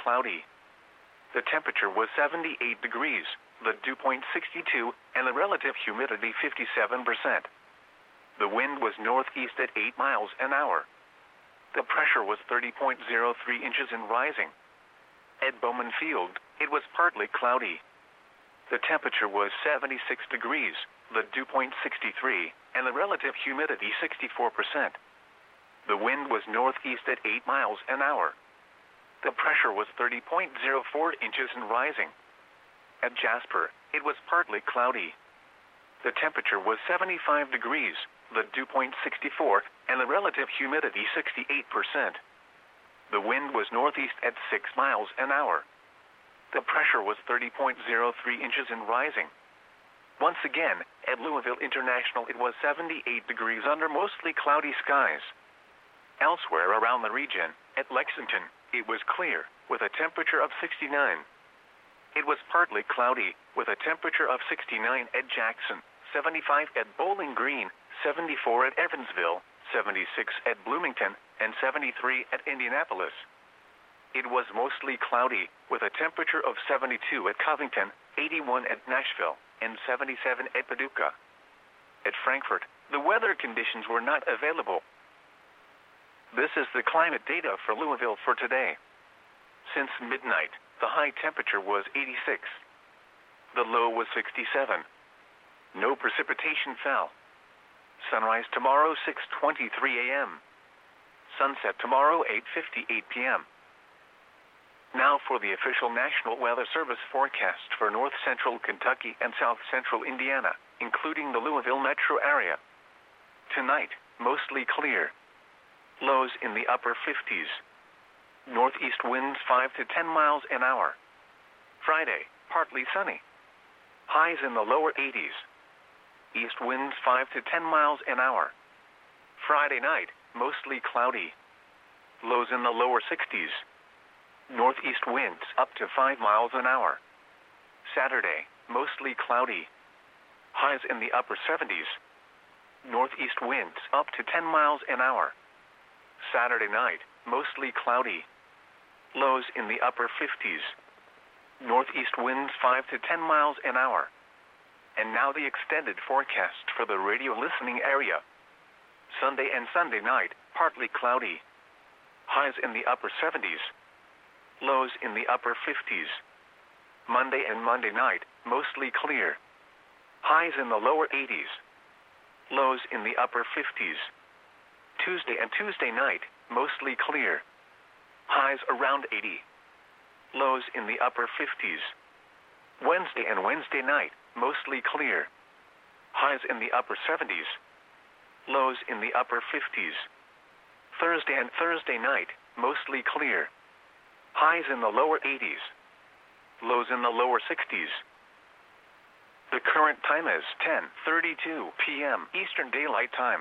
cloudy. The temperature was 78 degrees, the dew point 62, and the relative humidity 57%. The wind was northeast at 8 miles an hour. The pressure was 30.03 inches and rising. At Bowman Field, it was partly cloudy. The temperature was 76 degrees, the dew point 63, and the relative humidity 64%. The wind was northeast at 8 miles an hour. The pressure was 30.04 inches and rising. At Jasper, it was partly cloudy. The temperature was 75 degrees, the dew point 64, and the relative humidity 68%. The wind was northeast at 6 miles an hour. The pressure was 30.03 inches and rising. Once again, at Louisville International, it was 78 degrees under mostly cloudy skies. Elsewhere around the region, at Lexington, it was clear, with a temperature of 69. It was partly cloudy, with a temperature of 69 at Jackson, 75 at Bowling Green, 74 at Evansville, 76 at Bloomington, and 73 at Indianapolis. It was mostly cloudy, with a temperature of 72 at Covington, 81 at Nashville, and 77 at Paducah. At Frankfort, the weather conditions were not available. This is the climate data for Louisville for today. Since midnight, the high temperature was 86. The low was 67. No precipitation fell. Sunrise tomorrow 6:23 a.m. Sunset tomorrow 8:58 p.m. Now for the official National Weather Service forecast for north central Kentucky and south central Indiana, including the Louisville metro area. Tonight, mostly clear. Lows in the upper 50s. Northeast winds 5 to 10 miles an hour. Friday, partly sunny. Highs in the lower 80s. East winds 5 to 10 miles an hour. Friday night, mostly cloudy. Lows in the lower 60s. Northeast winds up to 5 miles an hour. Saturday, mostly cloudy. Highs in the upper 70s. Northeast winds up to 10 miles an hour. Saturday night, mostly cloudy. Lows in the upper 50s. Northeast winds 5 to 10 miles an hour. And now the extended forecast for the radio listening area. Sunday and Sunday night, partly cloudy. Highs in the upper 70s. Lows in the upper 50s. Monday and Monday night, mostly clear. Highs in the lower 80s. Lows in the upper 50s. Tuesday and Tuesday night, mostly clear. Highs around 80. Lows in the upper 50s. Wednesday and Wednesday night, mostly clear. Highs in the upper 70s. Lows in the upper 50s. Thursday and Thursday night, mostly clear. Highs in the lower 80s. Lows in the lower 60s. The current time is 10:32 p.m. Eastern Daylight Time.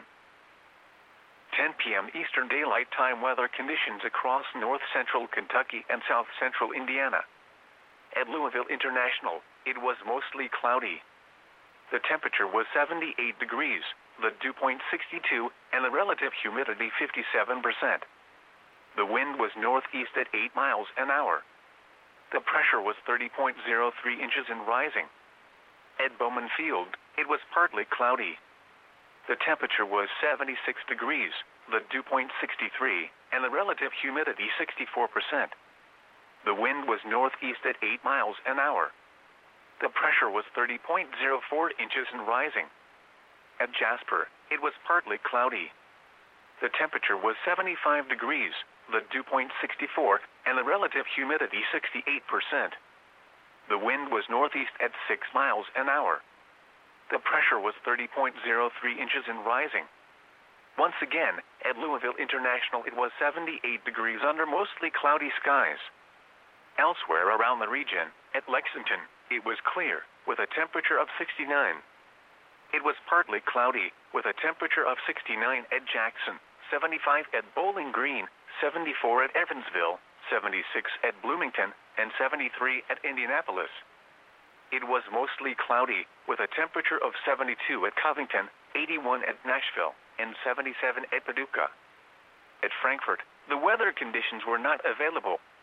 10 p.m. Eastern Daylight Time weather conditions across north central Kentucky and south central Indiana. At Louisville International, it was mostly cloudy. The temperature was 78 degrees, the dew point 62, and the relative humidity 57%. The wind was northeast at 8 miles an hour. The pressure was 30.03 inches and rising. At Bowman Field, it was partly cloudy. The temperature was 76 degrees, the dew point 63, and the relative humidity 64%. The wind was northeast at 8 miles an hour. The pressure was 30.04 inches and rising. At Jasper, it was partly cloudy. The temperature was 75 degrees, the dew point 64, and the relative humidity 68%. The wind was northeast at 6 miles an hour. The pressure was 30.03 inches and rising. Once again, at Louisville International, it was 78 degrees under mostly cloudy skies. Elsewhere around the region, at Lexington, it was clear, with a temperature of 69. It was partly cloudy, with a temperature of 69 at Jackson, 75 at Bowling Green, 74 at Evansville, 76 at Bloomington, and 73 at Indianapolis. It was mostly cloudy, with a temperature of 72 at Covington, 81 at Nashville, and 77 at Paducah. At Frankfort, the weather conditions were not available.